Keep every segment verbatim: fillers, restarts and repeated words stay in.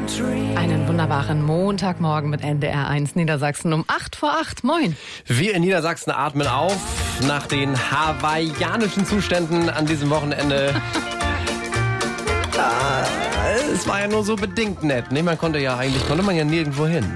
Einen wunderbaren Montagmorgen mit N D R eins Niedersachsen um acht vor acht. Moin. Wir in Niedersachsen atmen auf nach den hawaiianischen Zuständen an diesem Wochenende. ah, es war ja nur so bedingt nett. Nee, man konnte ja eigentlich, konnte man ja nirgendwo hin.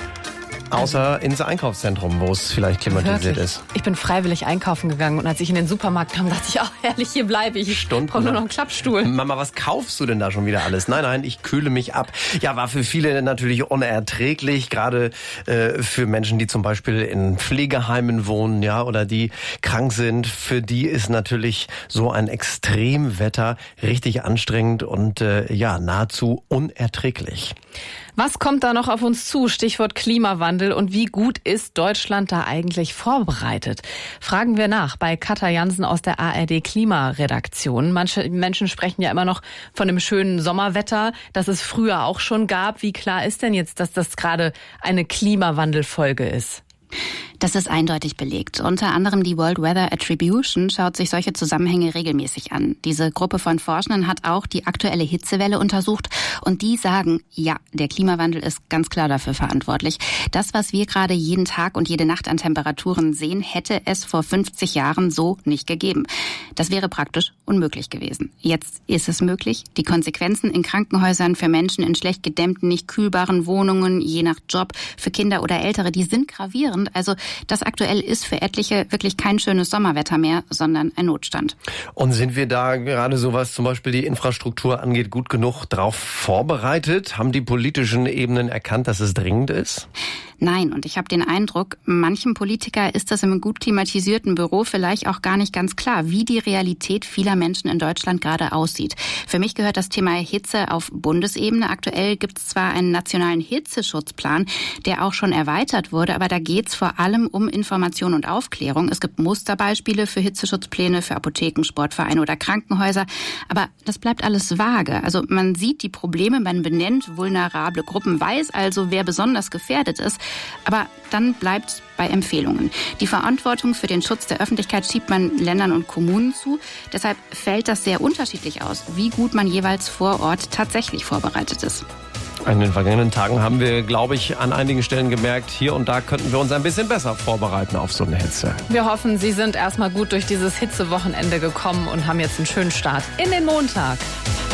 Außer ins Einkaufszentrum, wo es vielleicht klimatisiert Wirklich? ist. Ich bin freiwillig einkaufen gegangen und als ich in den Supermarkt kam, dachte ich, oh herrlich, hier bleibe ich. Ich brauche nur noch einen Klappstuhl. Mama, was kaufst du denn da schon wieder alles? Nein, nein, ich kühle mich ab. Ja, war für viele natürlich unerträglich, gerade äh, für Menschen, die zum Beispiel in Pflegeheimen wohnen, ja, oder die krank sind. Für die ist natürlich so ein Extremwetter richtig anstrengend und äh, ja, nahezu unerträglich. Was kommt da noch auf uns zu? Stichwort Klimawandel. Und wie gut ist Deutschland da eigentlich vorbereitet? Fragen wir nach bei Katja Jansen aus der A R D Klimaredaktion. Manche Menschen sprechen ja immer noch von dem schönen Sommerwetter, das es früher auch schon gab. Wie klar ist denn jetzt, dass das gerade eine Klimawandelfolge ist? Das ist eindeutig belegt. Unter anderem die World Weather Attribution schaut sich solche Zusammenhänge regelmäßig an. Diese Gruppe von Forschenden hat auch die aktuelle Hitzewelle untersucht und die sagen, ja, der Klimawandel ist ganz klar dafür verantwortlich. Das, was wir gerade jeden Tag und jede Nacht an Temperaturen sehen, hätte es vor fünfzig Jahren so nicht gegeben. Das wäre praktisch unmöglich gewesen. Jetzt ist es möglich. Die Konsequenzen in Krankenhäusern für Menschen in schlecht gedämmten, nicht kühlbaren Wohnungen, je nach Job, für Kinder oder Ältere, die sind gravierend. Also das aktuell ist für etliche wirklich kein schönes Sommerwetter mehr, sondern ein Notstand. Und sind wir da gerade so, was zum Beispiel die Infrastruktur angeht, gut genug drauf vorbereitet? Haben die politischen Ebenen erkannt, dass es dringend ist? Nein, und ich habe den Eindruck, manchem Politiker ist das im gut klimatisierten Büro vielleicht auch gar nicht ganz klar, wie die Realität vieler Menschen in Deutschland gerade aussieht. Für mich gehört das Thema Hitze auf Bundesebene. Aktuell gibt es zwar einen nationalen Hitzeschutzplan, der auch schon erweitert wurde, aber da geht es vor allem um Information und Aufklärung. Es gibt Musterbeispiele für Hitzeschutzpläne für Apotheken, Sportvereine oder Krankenhäuser, aber das bleibt alles vage. Also man sieht die Probleme, man benennt vulnerable Gruppen, weiß also, wer besonders gefährdet ist, aber dann bleibt es bei Empfehlungen. Die Verantwortung für den Schutz der Öffentlichkeit schiebt man Ländern und Kommunen zu. Deshalb fällt das sehr unterschiedlich aus, wie gut man jeweils vor Ort tatsächlich vorbereitet ist. In den vergangenen Tagen haben wir, glaube ich, an einigen Stellen gemerkt, hier und da könnten wir uns ein bisschen besser vorbereiten auf so eine Hitze. Wir hoffen, Sie sind erstmal gut durch dieses Hitzewochenende gekommen und haben jetzt einen schönen Start in den Montag.